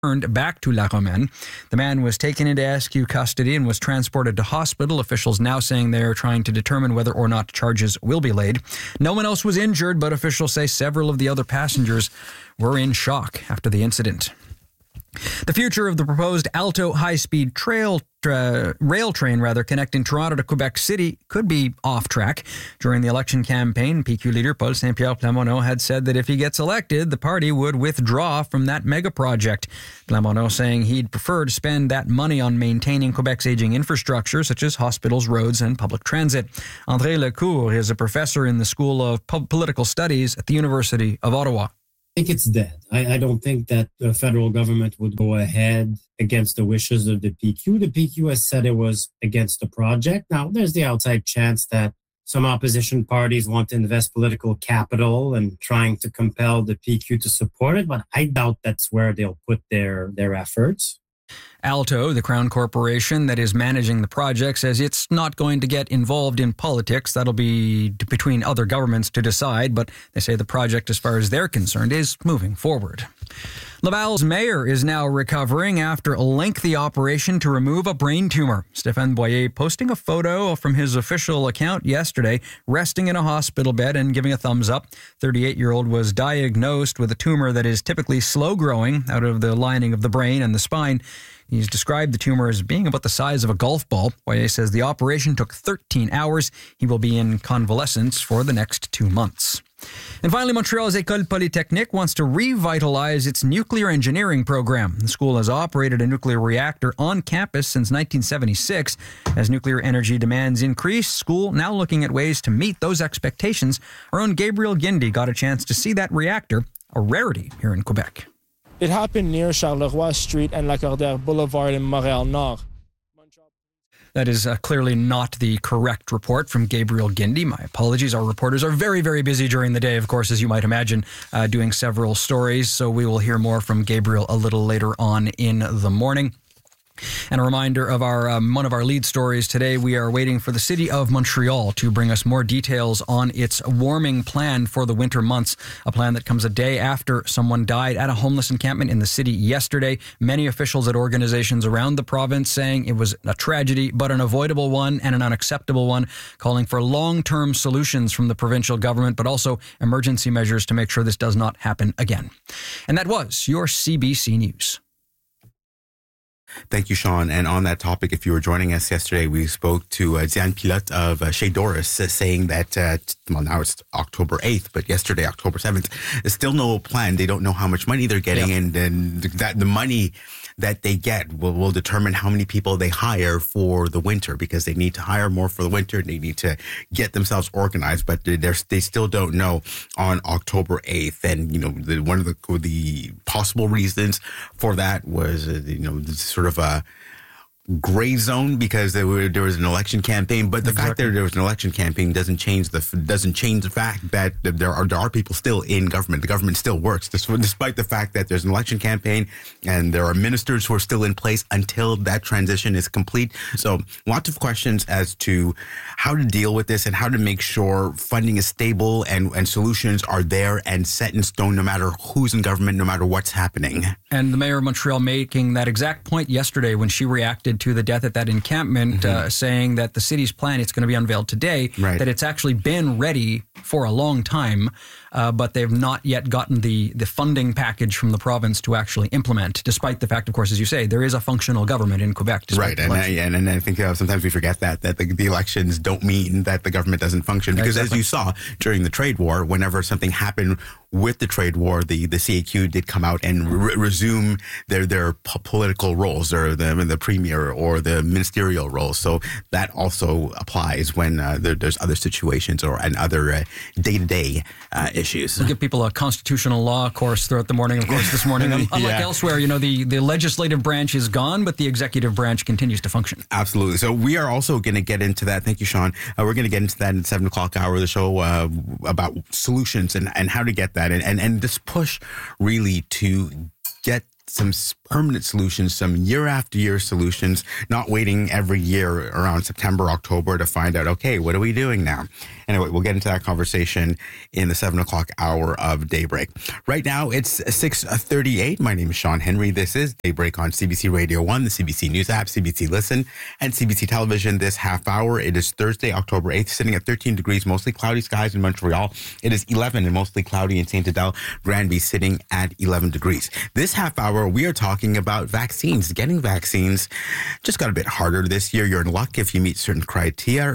returned back to La Romaine. The man was taken into SQ custody and was transported to hospital. Officials now saying they're trying to determine whether or not charges will be laid. No one else was injured, but officials say several of the other passengers were in shock after the incident. The future of the proposed Alto high-speed rail train connecting Toronto to Quebec City could be off track. During the election campaign, PQ leader Paul Saint-Pierre Plamondon had said that if he gets elected, the party would withdraw from that mega project. Plamondon saying he'd prefer to spend that money on maintaining Quebec's aging infrastructure, such as hospitals, roads, and public transit. André Lecour is a professor in the School of Political Studies at the University of Ottawa. I think it's dead. I don't think that the federal government would go ahead against the wishes of the PQ. The PQ has said it was against the project. Now, there's the outside chance that some opposition parties want to invest political capital and trying to compel the PQ to support it, but I doubt that's where they'll put their efforts. Alto, the Crown Corporation that is managing the project, says it's not going to get involved in politics. That'll be between other governments to decide, but they say the project, as far as they're concerned, is moving forward. Laval's mayor is now recovering after a lengthy operation to remove a brain tumor. Stéphane Boyer posting a photo from his official account yesterday, resting in a hospital bed and giving a thumbs up. 38-year-old was diagnosed with a tumor that is typically slow-growing out of the lining of the brain and the spine. He's described the tumor as being about the size of a golf ball. Boyer says the operation took 13 hours. He will be in convalescence for the next 2 months. And finally, Montreal's École Polytechnique wants to revitalize its nuclear engineering program. The school has operated a nuclear reactor on campus since 1976. As nuclear energy demands increase, school now looking at ways to meet those expectations. Our own Gabriel Guindy got a chance to see that reactor, a rarity here in Quebec. It happened near Charleroi Street and Lacordaire Boulevard in Montréal-Nord. That is clearly not the correct report from Gabriel Guindy. My apologies. Our reporters are very, very busy during the day, of course, as you might imagine, doing several stories. So we will hear more from Gabriel a little later on in the morning. And a reminder of our one of our lead stories today, we are waiting for the city of Montreal to bring us more details on its warming plan for the winter months, a plan that comes a day after someone died at a homeless encampment in the city yesterday. Many officials at organizations around the province saying it was a tragedy, but an avoidable one and an unacceptable one, calling for long-term solutions from the provincial government, but also emergency measures to make sure this does not happen again. And that was your CBC News. Thank you, Sean. And on that topic, if you were joining us yesterday, we spoke to Diane Pilote of Chez Doris, saying that, now it's October 8th, but yesterday, October 7th, there's still no plan. They don't know how much money they're getting, and that the money that they get will determine how many people they hire for the winter, because they need to hire more for the winter. They need to get themselves organized, but they still don't know on October 8th. And, one of the possible reasons for that was, sort of a gray zone, because there was an election campaign, but the fact that there was an election campaign doesn't change the fact that there are people still in government. The government still works, despite the fact that there's an election campaign and there are ministers who are still in place until that transition is complete. So lots of questions as to how to deal with this and how to make sure funding is stable and solutions are there and set in stone, no matter who's in government, no matter what's happening. And the mayor of Montreal making that exact point yesterday when she reacted to the death at that encampment, saying that the city's plan, it's going to be unveiled today, that it's actually been ready for a long time, but they've not yet gotten the funding package from the province to actually implement, despite the fact, of course, as you say, there is a functional government in Quebec. Right, and I think sometimes we forget that the elections don't mean that the government doesn't function, because as you saw during the trade war, whenever something happened with the trade war, the CAQ did come out and resume their political roles, or the premier or the ministerial roles. So that also applies when there's other situations and other day-to-day issues. We'll give people a constitutional law course throughout the morning, of course, this morning. Unlike elsewhere, the legislative branch is gone, but the executive branch continues to function. Absolutely. So we are also going to get into that. Thank you, Sean. We're going to get into that in the 7 o'clock hour of the show, about solutions and how to get that. And this push really to get some permanent solutions, some year after year solutions, not waiting every year around September, October to find out, okay, what are we doing now? Anyway, we'll get into that conversation in the 7 o'clock hour of Daybreak. Right now, it's 6:38. My name is Sean Henry. This is Daybreak on CBC Radio 1, the CBC News app, CBC Listen, and CBC Television this half hour. It is Thursday, October 8th, sitting at 13 degrees, mostly cloudy skies in Montreal. It is 11 and mostly cloudy in St. Adele. Granby sitting at 11 degrees. This half hour, we are talking about vaccines. Getting vaccines just got a bit harder this year. You're in luck if you meet certain criteria.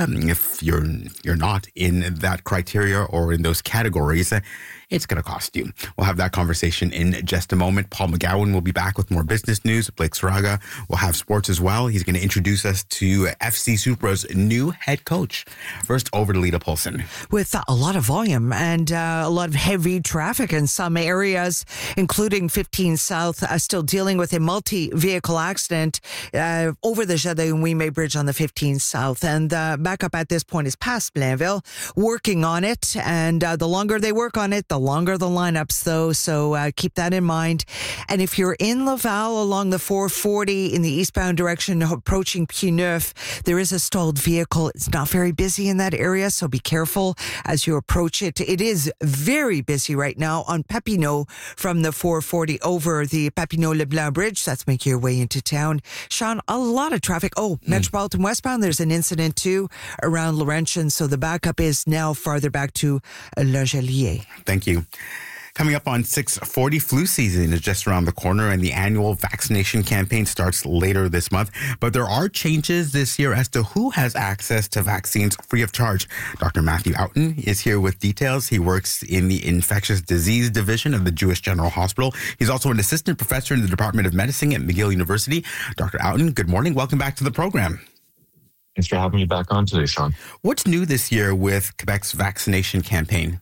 If you're not in that criteria or in those categories, it's going to cost you. We'll have that conversation in just a moment. Paul McGowan will be back with more business news. Blake Saraga will have sports as well. He's going to introduce us to FC Supra's new head coach. First, over to Lita Paulson. With a lot of volume and a lot of heavy traffic in some areas, including 15 South, still dealing with a multi-vehicle accident over the Jardin-Ouimet Bridge on the 15 South. And backup at this point is past Blainville, working on it. And the longer they work on it, the longer the lineups, though. So keep that in mind. And if you're in Laval along the 440 in the eastbound direction approaching Pieux-Neuf, there is a stalled vehicle. It's not very busy in that area, so be careful as you approach it. It is very busy right now on Papineau from the 440 over the Papineau-Leblanc Bridge. That's making your way into town. Sean, a lot of traffic. Metropolitan westbound, there's an incident too around Laurentian, so the backup is now farther back to Le Gelier. Thank you. Coming up on 6:40, flu season is just around the corner and the annual vaccination campaign starts later this month. But there are changes this year as to who has access to vaccines free of charge. Dr. Matthew Outen is here with details. He works in the infectious disease division of the Jewish General Hospital. He's also an assistant professor in the Department of Medicine at McGill University. Dr. Outen, good morning. Welcome back to the program. Thanks for having me back on today, Sean. What's new this year with Quebec's vaccination campaign?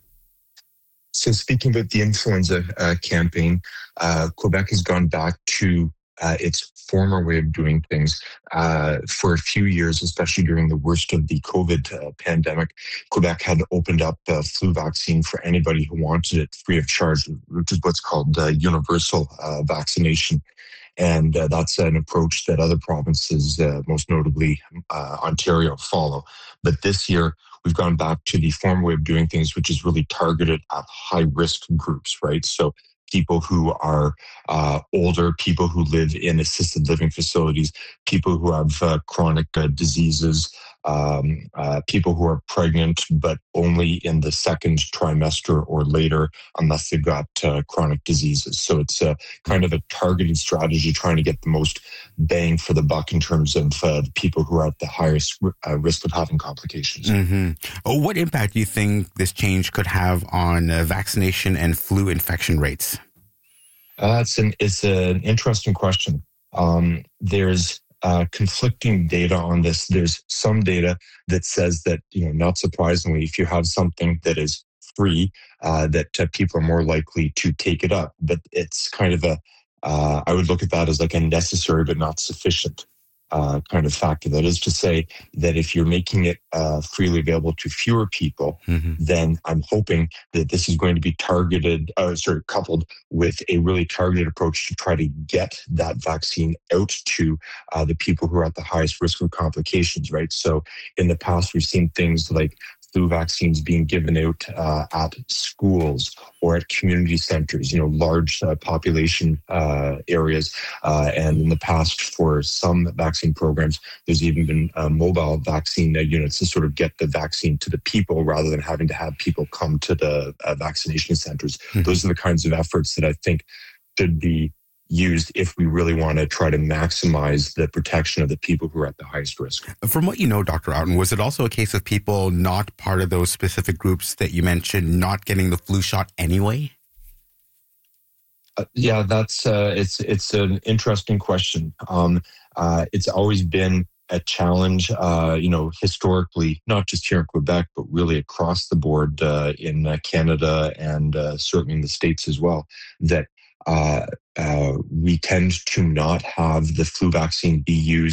So speaking about the influenza campaign, Quebec has gone back to its former way of doing things for a few years, especially during the worst of the COVID pandemic. Quebec had opened up a flu vaccine for anybody who wanted it free of charge, which is what's called universal vaccination. And that's an approach that other provinces, most notably Ontario, follow. But this year, we've gone back to the former way of doing things, which is really targeted at high-risk groups, right? So people who are older, people who live in assisted living facilities, people who have chronic diseases, people who are pregnant, but only in the second trimester or later, unless they've got chronic diseases. So it's kind of a targeted strategy trying to get the most bang for the buck in terms of the people who are at the highest risk of having complications. Mm-hmm. What impact do you think this change could have on vaccination and flu infection rates? It's an interesting question. There's conflicting data on this. There's some data that says that, not surprisingly, if you have something that is free, that people are more likely to take it up. But it's kind of I would look at that as like a necessary but not sufficient kind of factor. That is to say that if you're making it freely available to fewer people, then I'm hoping that this is going to be coupled with a really targeted approach to try to get that vaccine out to the people who are at the highest risk of complications, right? So in the past, we've seen things like flu vaccines being given out at schools or at community centers, large population areas. And in the past, for some vaccine programs, there's even been mobile vaccine units to sort of get the vaccine to the people rather than having to have people come to the vaccination centers. Those are the kinds of efforts that I think should be used if we really want to try to maximize the protection of the people who are at the highest risk. From what you know, Dr. Outen, was it also a case of people not part of those specific groups that you mentioned not getting the flu shot anyway? Yeah, that's it's an interesting question. It's always been a challenge, historically, not just here in Quebec, but really across the board in Canada and certainly in the States as well, that we tend to not have the flu vaccine be used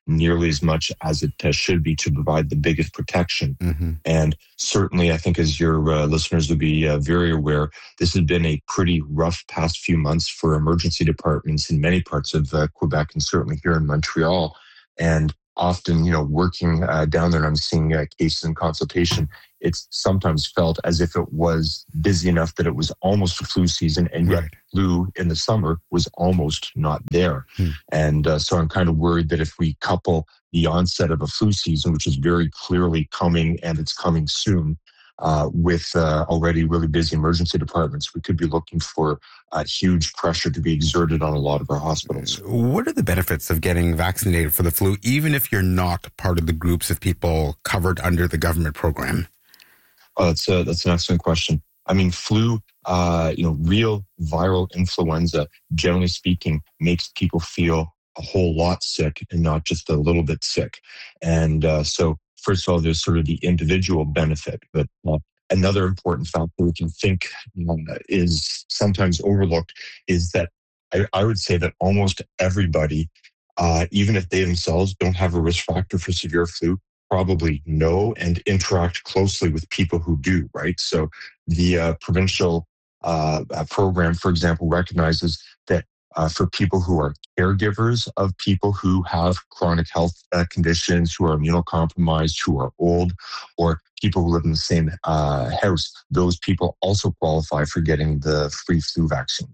nearly as much as it should be to provide the biggest protection. Mm-hmm. And certainly, I think as your listeners would be very aware, this has been a pretty rough past few months for emergency departments in many parts of Quebec and certainly here in Montreal. And often, working down there and I'm seeing cases in consultation, it's sometimes felt as if it was busy enough that it was almost a flu season, and yet flu in the summer was almost not there. And so I'm kind of worried that if we couple the onset of a flu season, which is very clearly coming and it's coming soon, with already really busy emergency departments, we could be looking for huge pressure to be exerted on a lot of our hospitals. What are the benefits of getting vaccinated for the flu, even if you're not part of the groups of people covered under the government program? Oh, that's an excellent question. I mean, flu, real viral influenza, generally speaking, makes people feel a whole lot sick and not just a little bit sick. And so, first of all, there's sort of the individual benefit, but another important factor we can think is sometimes overlooked is that I would say that almost everybody, even if they themselves don't have a risk factor for severe flu, probably know and interact closely with people who do, right? So the provincial program, for example, recognizes that for people who are caregivers of people who have chronic health conditions, who are immunocompromised, who are old, or people who live in the same house, those people also qualify for getting the free flu vaccine.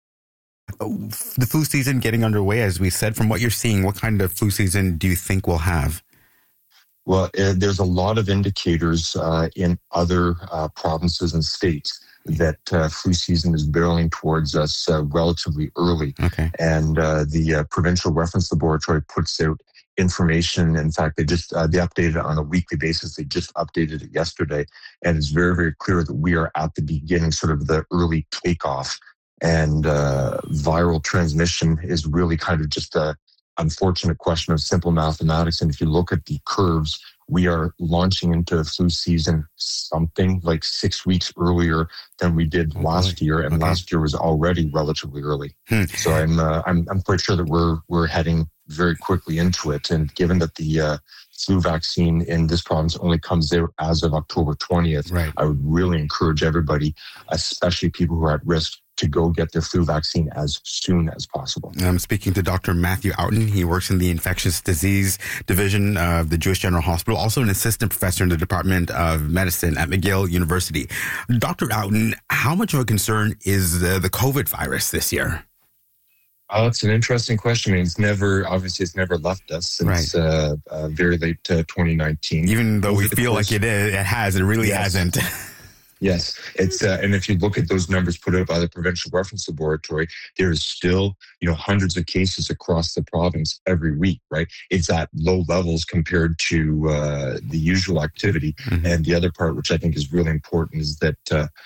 The flu season getting underway, as we said, from what you're seeing, what kind of flu season do you think we'll have? Well, there's a lot of indicators in other provinces and states that flu season is barreling towards us relatively early. Okay. And the Provincial Reference Laboratory puts out information. In fact, they update it on a weekly basis. They just updated it yesterday. And it's very, very clear that we are at the beginning, sort of the early takeoff. And viral transmission is really kind of just a unfortunate question of simple mathematics. And if you look at the curves, we are launching into a flu season something like 6 weeks earlier than we did last year, and last year was already relatively early. So I'm quite sure that we're heading very quickly into it. And given that the flu vaccine in this province only comes out as of October 20th, right, I would really encourage everybody, especially people who are at risk, to go get their flu vaccine as soon as possible. I'm speaking to Dr. Matthew Outen. He works in the infectious disease division of the Jewish General Hospital, also an assistant professor in the Department of Medicine at McGill University. Dr. Outen, how much of a concern is the COVID virus this year? Oh, it's an interesting question. I mean, it's never left us since very late 2019. Even though we feel like it really hasn't. Yes, it's and if you look at those numbers put out by the Provincial Reference Laboratory, there is still hundreds of cases across the province every week. Right, it's at low levels compared to the usual activity. Mm-hmm. And the other part, which I think is really important, is that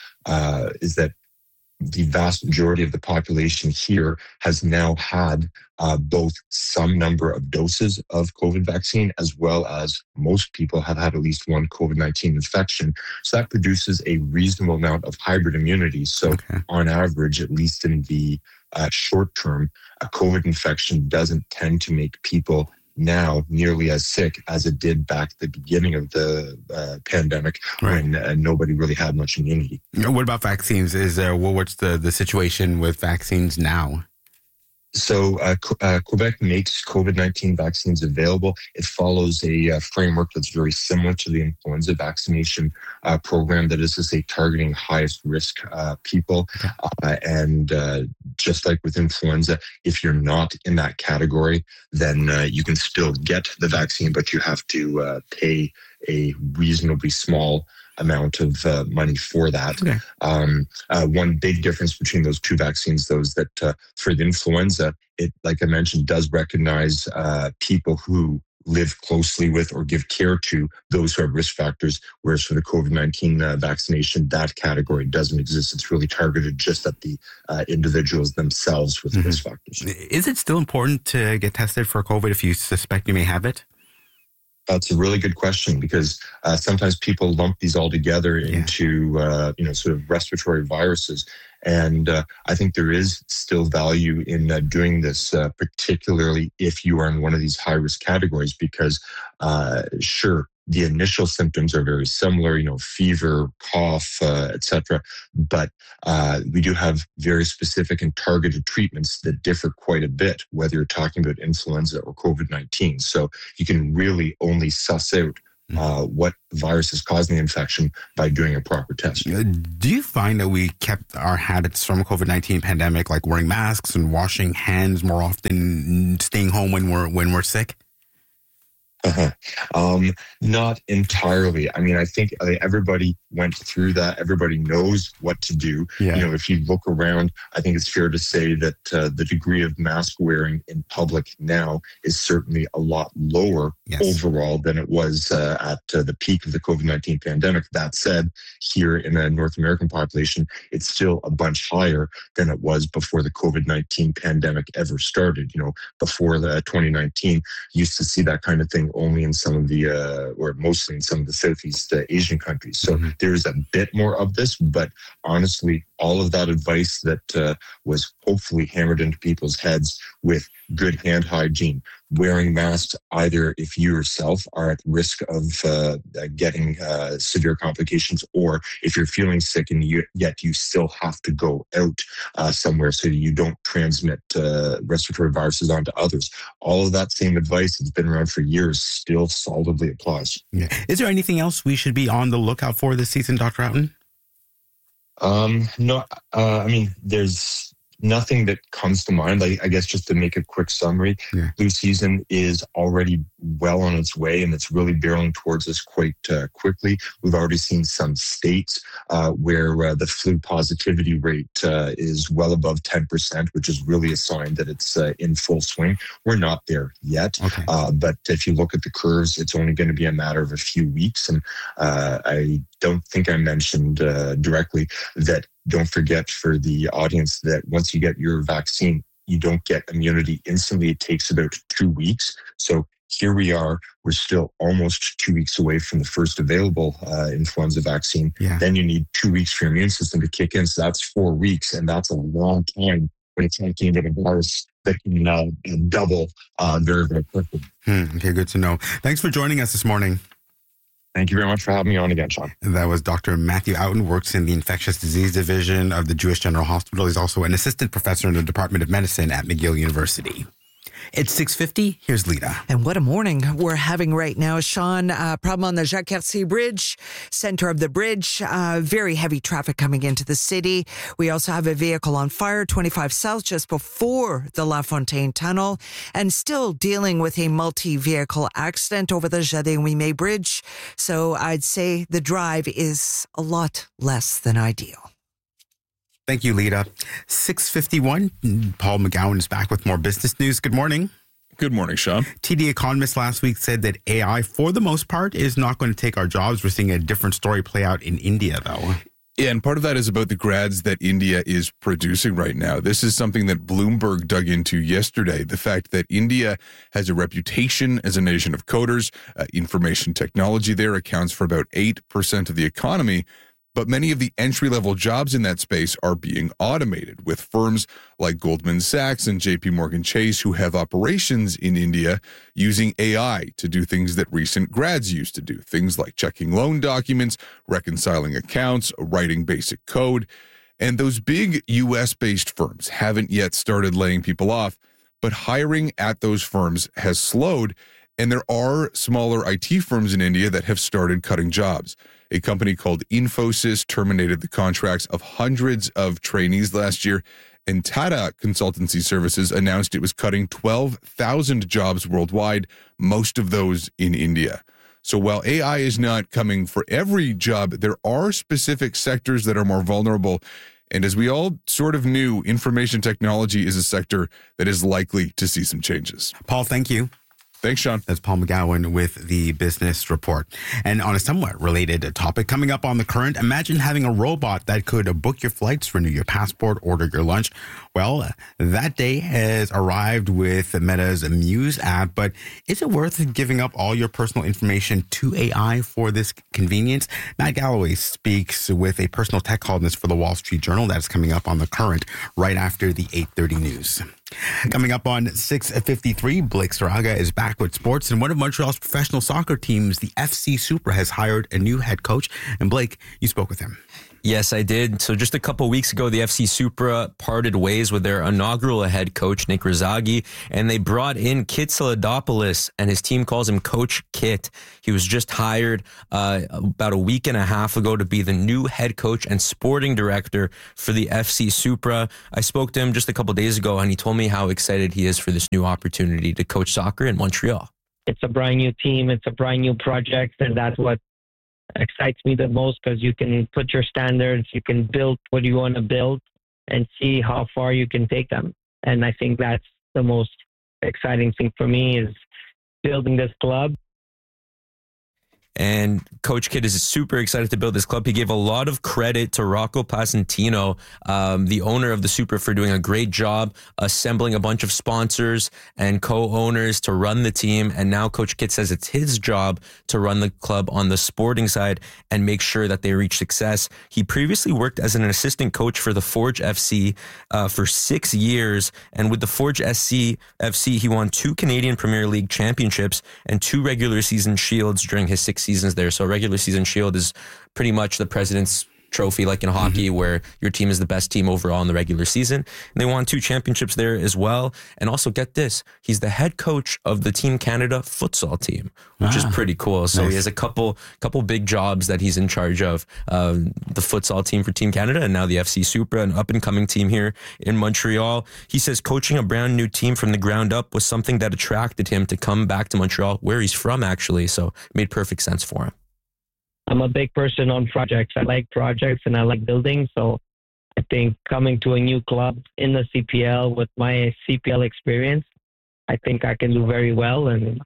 the vast majority of the population here has now had both some number of doses of COVID vaccine, as well as most people have had at least one COVID-19 infection. So that produces a reasonable amount of hybrid immunity. So on average, at least in the short term, a COVID infection doesn't tend to make people now nearly as sick as it did back at the beginning of the pandemic, when nobody really had much immunity. What about vaccines? What's the situation with vaccines now? So Quebec makes COVID-19 vaccines available. It follows a framework that's very similar to the influenza vaccination program, that is to say targeting highest risk people. And just like with influenza, if you're not in that category, then you can still get the vaccine, but you have to pay a reasonably small amount of money for that. One big difference between those two vaccines, though, is that for the influenza, it, like I mentioned, does recognize people who live closely with or give care to those who have risk factors, whereas for the COVID-19 vaccination, that category doesn't exist. It's really targeted just at the individuals themselves with risk factors. Is it still important to get tested for COVID if you suspect you may have it? That's a really good question because sometimes people lump these all together into, sort of respiratory viruses. And I think there is still value in doing this, particularly if you are in one of these high-risk categories, because sure, the initial symptoms are very similar, fever, cough, etc. But we do have very specific and targeted treatments that differ quite a bit, whether you're talking about influenza or COVID-19. So you can really only suss out what virus is causing the infection by doing a proper test. Do you find that we kept our habits from COVID-19 pandemic, like wearing masks and washing hands more often, staying home when we're sick? Not entirely. I mean, I think everybody went through that. Everybody knows what to do. Yeah. If you look around, I think it's fair to say that the degree of mask wearing in public now is certainly a lot lower overall than it was at the peak of the COVID-19 pandemic. That said, here in the North American population, it's still a bunch higher than it was before the COVID-19 pandemic ever started. Before the 2019, you used to see that kind of thing only in some of the, or mostly in some of the Southeast Asian countries. So there's a bit more of this, but honestly, all of that advice that was hopefully hammered into people's heads with good hand hygiene, wearing masks, either if you yourself are at risk of getting severe complications, or if you're feeling sick and yet you still have to go out somewhere so you don't transmit respiratory viruses onto others. All of that same advice that's been around for years still solidly applies. Yeah. Is there anything else we should be on the lookout for this season, Dr. Houghton? No, I mean, there's nothing that comes to mind. I guess just to make a quick summary, flu season is already well on its way, and it's really barreling towards us quite quickly. We've already seen some states where the flu positivity rate is well above 10%, which is really a sign that it's in full swing. We're not there yet, but if you look at the curves, it's only going to be a matter of a few weeks. And I don't think I mentioned directly that don't forget for the audience that once you get your vaccine, you don't get immunity instantly. It takes about 2 weeks. So here we are. We're still almost 2 weeks away from the first available influenza vaccine. Then you need 2 weeks for your immune system to kick in. So that's 4 weeks. And that's a long time when it's talking about a virus that can double very, very quickly. Okay, good to know. Thanks for joining us this morning. Thank you very much for having me on again, Sean. That was Dr. Matthew Houghton, works in the Infectious Disease Division of the Jewish General Hospital. He's also an assistant professor in the Department of Medicine at McGill University. It's 6:50. Here's Lita. And what a morning we're having right now, Sean. Problem on the Jacques-Cartier Bridge, center of the bridge. Very heavy traffic coming into the city. We also have a vehicle on fire, 25 South, just before the La Fontaine Tunnel, and still dealing with a multi-vehicle accident over the Jardin-Ouimet Bridge. So I'd say the drive is a lot less than ideal. Thank you, Lita. 6:51. Paul McGowan is back with more business news. Good morning. Good morning, Sean. TD Economist last week said that AI, for the most part, is not going to take our jobs. We're seeing a different story play out in India, though. Yeah, and part of that is about the grads that India is producing right now. This is something that Bloomberg dug into yesterday. The fact that India has a reputation as a nation of coders. Information technology there accounts for about 8% of the economy. But many of the entry-level jobs in that space are being automated, with firms like Goldman Sachs and JP Morgan Chase, who have operations in India, using AI to do things that recent grads used to do. Things like checking loan documents, reconciling accounts, writing basic code. And those big US-based firms haven't yet started laying people off, but hiring at those firms has slowed. And there are smaller IT firms in India that have started cutting jobs. A company called Infosys terminated the contracts of hundreds of trainees last year, and Tata Consultancy Services announced it was cutting 12,000 jobs worldwide, most of those in India. So while AI is not coming for every job, there are specific sectors that are more vulnerable. And as we all sort of knew, information technology is a sector that is likely to see some changes. Paul, thank you. Thanks, Sean. That's Paul McGowan with the Business Report. And on a somewhat related topic, coming up on The Current, imagine having a robot that could book your flights, renew your passport, order your lunch. Well, that day has arrived with Meta's Muse app, but is it worth giving up all your personal information to AI for this convenience? Matt Galloway speaks with a personal tech columnist for the Wall Street Journal. That's coming up on The Current right after the 8:30 news. Coming up on 6:53, Blake Saraga is back with sports, and one of Montreal's professional soccer teams, the FC Supra, has hired a new head coach. And Blake, you spoke with him. Yes, I did. So just a couple weeks ago, the FC Supra parted ways with their inaugural head coach, Nick Rizaghi, and they brought in Kit Saladopoulos, and his team calls him Coach Kit. He was just hired about a week and a half ago to be the new head coach and sporting director for the FC Supra. I spoke to him just a couple days ago, and he told me how excited he is for this new opportunity to coach soccer in Montreal. It's a brand new team. It's a brand new project, and that's what excites me the most, because you can put your standards, you can build what you want to build and see how far you can take them. And I think that's the most exciting thing for me, is building this club. And Coach Kit is super excited to build this club. He gave a lot of credit to Rocco Pasentino, the owner of the Supra, for doing a great job assembling a bunch of sponsors and co-owners to run the team. And now Coach Kit says it's his job to run the club on the sporting side and make sure that they reach success. He previously worked as an assistant coach for the Forge FC for 6 years. And with the Forge FC, he won 2 Canadian Premier League championships and 2 regular season shields during his 6 seasons there. So a regular season shield is pretty much the president's trophy, like in hockey, where your team is the best team overall in the regular season. And they won 2 championships there as well. And also, get this, he's the head coach of the Team Canada futsal team, which is pretty cool. So nice. He has a couple big jobs that he's in charge of. The futsal team for Team Canada, and now the FC Supra, an up-and-coming team here in Montreal. He says coaching a brand new team from the ground up was something that attracted him to come back to Montreal, where he's from, actually. So it made perfect sense for him. I'm a big person on projects. I like projects and I like building. So I think coming to a new club in the CPL with my CPL experience, I think I can do very well. And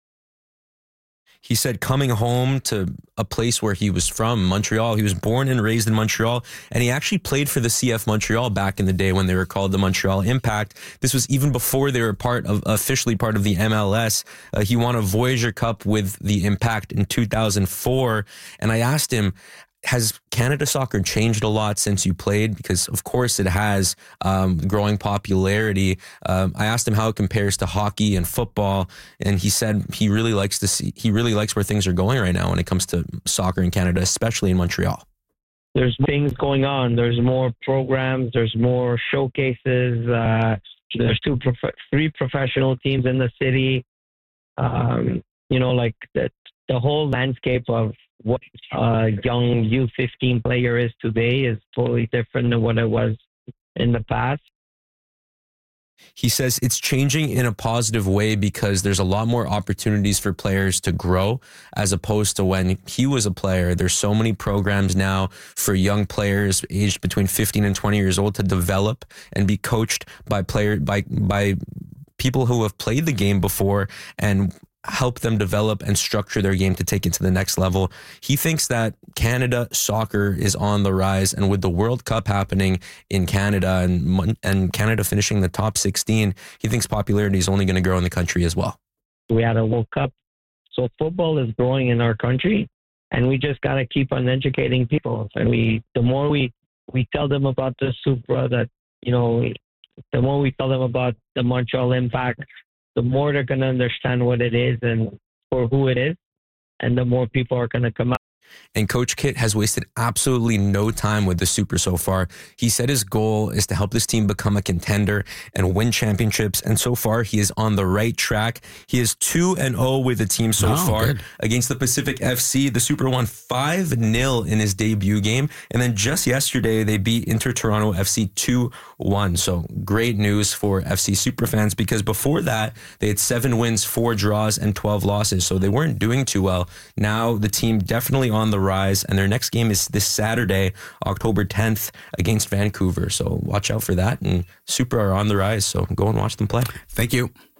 he said coming home to a place where he was from, Montreal. He was born and raised in Montreal, and he actually played for the CF Montreal back in the day when they were called the Montreal Impact. This was even before they were officially part of the MLS. He won a Voyager Cup with the Impact in 2004, and I asked him, has Canada soccer changed a lot since you played? Because of course it has, growing popularity. I asked him how it compares to hockey and football, and he said he really likes where things are going right now when it comes to soccer in Canada, especially in Montreal. There's things going on. There's more programs. There's more showcases. There's 3 professional teams in the city. Like the whole landscape of what a young U15 player is today is totally different than what it was in the past. He says it's changing in a positive way because there's a lot more opportunities for players to grow as opposed to when he was a player. There's so many programs now for young players aged between 15 and 20 years old to develop and be coached by people who have played the game before and help them develop and structure their game to take it to the next level. He thinks that Canada soccer is on the rise, and with the World Cup happening in Canada and Canada finishing the top 16, he thinks popularity is only going to grow in the country as well. We had a World Cup, so football is growing in our country, and we just got to keep on educating people. And the more we tell them about the Supra, the more we tell them about the Montreal Impact, the more they're going to understand what it is and for who it is, and the more people are going to come out. And Coach Kit has wasted absolutely no time with the Supra so far. He said his goal is to help this team become a contender and win championships. And so far, he is on the right track. He is 2-0 with the team so far. Good. Against the Pacific FC, the Supra won 5-0 in his debut game. And then just yesterday, they beat Inter Toronto FC 2-1. So great news for FC Supra fans, because before that, they had 7 wins, 4 draws, and 12 losses. So they weren't doing too well. Now the team definitely on the rise, and their next game is this Saturday, October 10th, against Vancouver. So watch out for that, and Supra are on the rise, so go and watch them play. Thank you.